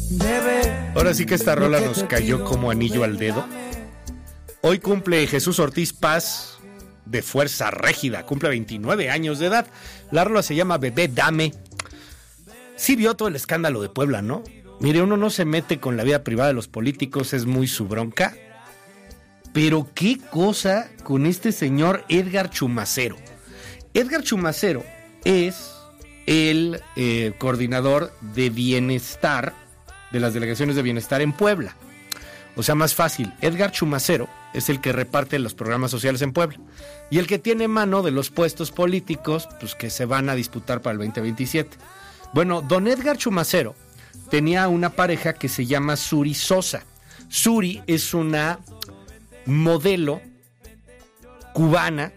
Ahora sí que esta rola nos cayó como anillo al dedo. Hoy cumple Jesús Ortiz Paz, de Fuerza Régida, cumple 29 años de edad. La rola se llama Bebé Dame. Sí vio todo el escándalo de Puebla, ¿no? Mire, uno no se mete con la vida privada de los políticos, es muy su bronca. Pero qué cosa con este señor Edgar Chumacero. Edgar Chumacero es el coordinador de bienestar, de las delegaciones de bienestar en Puebla. O sea, más fácil, Edgar Chumacero es el que reparte los programas sociales en Puebla y el que tiene mano de los puestos políticos, pues, que se van a disputar para el 2027. Bueno, don Edgar Chumacero tenía una pareja que se llama Suri Sosa. Suri es una modelo cubana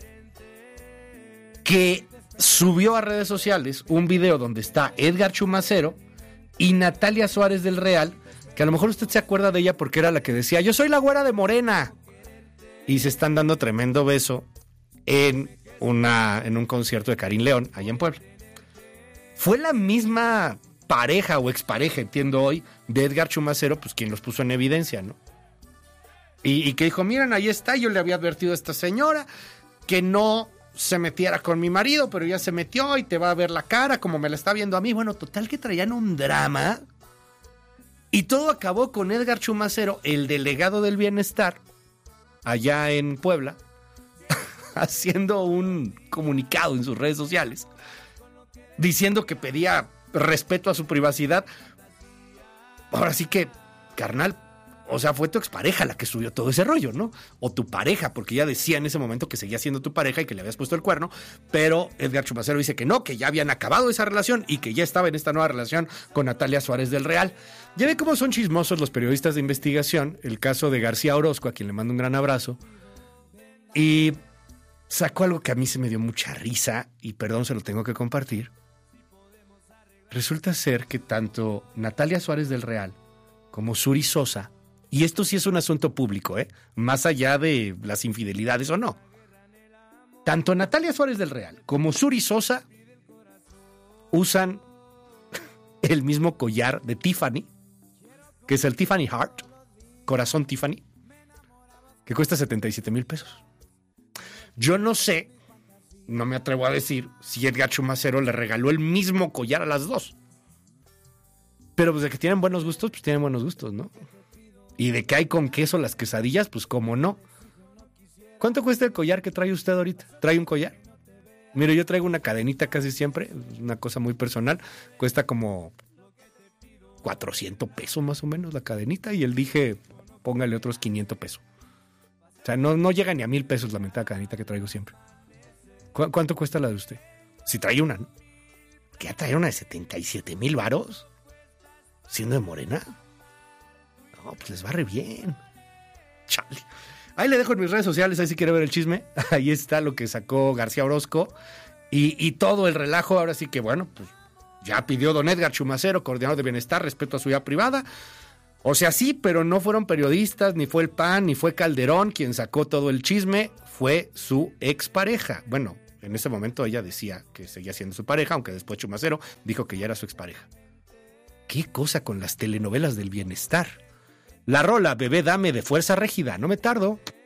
que subió a redes sociales un video donde está Edgar Chumacero y Natalia Suárez del Real, que a lo mejor usted se acuerda de ella porque era la que decía, yo soy la güera de Morena. Y se están dando tremendo beso en un concierto de Karim León, allá en Puebla. Fue la misma pareja o expareja, entiendo hoy, de Edgar Chumacero, pues quien los puso en evidencia, ¿no? Y que dijo, miren, ahí está, yo le había advertido a esta señora que no se metiera con mi marido, pero ya se metió y te va a ver la cara como me la está viendo a mí. Bueno, total que traían un drama y todo acabó con Edgar Chumacero, el delegado del bienestar, allá en Puebla, haciendo un comunicado en sus redes sociales, diciendo que pedía respeto a su privacidad. Ahora sí que, carnal, o sea, fue tu expareja la que subió todo ese rollo, ¿no? O tu pareja, porque ya decía en ese momento que seguía siendo tu pareja y que le habías puesto el cuerno, pero Edgar Chumacero dice que no, que ya habían acabado esa relación y que ya estaba en esta nueva relación con Natalia Suárez del Real. Ya ve cómo son chismosos los periodistas de investigación. El caso de García Orozco, a quien le mando un gran abrazo, y sacó algo que a mí se me dio mucha risa, y perdón, se lo tengo que compartir. Resulta ser que tanto Natalia Suárez del Real como Suri Sosa, y esto sí es un asunto público, más allá de las infidelidades o no, tanto Natalia Suárez del Real como Suri Sosa usan el mismo collar de Tiffany, que es el Tiffany Heart, corazón Tiffany, que cuesta 77,000 pesos. Yo no sé, no me atrevo a decir si Edgar Chumacero le regaló el mismo collar a las dos. Pero pues de que tienen buenos gustos, pues tienen buenos gustos, ¿no? Y de que hay con queso las quesadillas, pues cómo no. ¿Cuánto cuesta el collar que trae usted ahorita? ¿Trae un collar? Mire, yo traigo una cadenita casi siempre, una cosa muy personal. Cuesta como 400 pesos más o menos la cadenita, y él dije, póngale otros 500 pesos. O sea, no llega ni a 1,000 pesos la mentada cadenita que traigo siempre. ¿Cuánto cuesta la de usted? Si trae una, ¿no? ¿Qué va a traer una de 77,000 varos? ¿Siendo de Morena? No, pues les va re bien. Chale. Ahí le dejo en mis redes sociales, ahí si quiere ver el chisme. Ahí está lo que sacó García Orozco. Y todo el relajo, ahora sí que, bueno, pues ya pidió don Edgar Chumacero, coordinador de bienestar, respeto a su vida privada. O sea, sí, pero no fueron periodistas, ni fue el PAN, ni fue Calderón quien sacó todo el chisme, fue su expareja. Bueno, en ese momento ella decía que seguía siendo su pareja, aunque después Chumacero dijo que ya era su expareja. ¿Qué cosa con las telenovelas del bienestar? La rola Bebé Dame de Fuerza Régida, no me tardo.